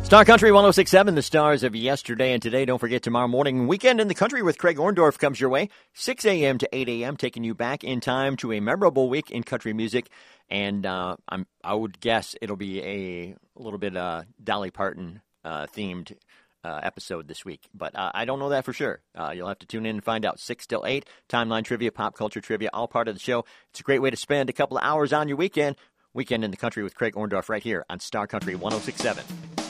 Star Country 106.7, the stars of yesterday and today. Don't forget, tomorrow morning, Weekend in the Country with Craig Orndorff comes your way, 6 a.m. to 8 a.m., taking you back in time to a memorable week in country music. And I would guess it'll be a little bit Dolly Parton themed episode this week. But I don't know that for sure. You'll have to tune in and find out. 6 till 8, timeline trivia, pop culture trivia, all part of the show. It's a great way to spend a couple of hours on your weekend. Weekend in the Country with Craig Orndorff right here on Star Country 106.7.